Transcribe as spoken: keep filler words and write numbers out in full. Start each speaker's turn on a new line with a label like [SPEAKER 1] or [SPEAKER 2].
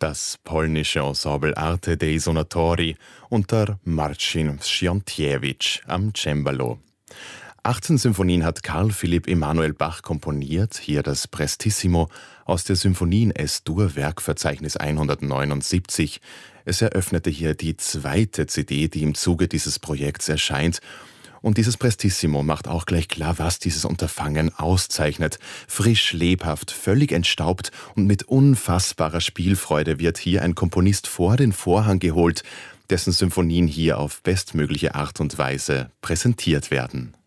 [SPEAKER 1] Das polnische Ensemble Arte dei Sonatori unter Marcin Sciankiewicz am Cembalo. achtzehn Symphonien hat Karl Philipp Emanuel Bach komponiert, hier das Prestissimo aus der Symphonien Es-Dur Werkverzeichnis hundertneunundsiebzig. Es eröffnete hier die zweite C D, die im Zuge dieses Projekts erscheint. Und dieses Prestissimo macht auch gleich klar, was dieses Unterfangen auszeichnet. Frisch, lebhaft, völlig entstaubt und mit unfassbarer Spielfreude wird hier ein Komponist vor den Vorhang geholt, dessen Symphonien hier auf bestmögliche Art und Weise präsentiert werden.